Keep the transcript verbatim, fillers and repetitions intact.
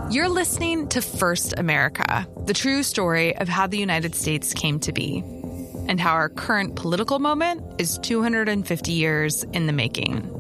You're listening to First America, the true story of how the United States came to be, and how our current political moment is two hundred fifty years in the making.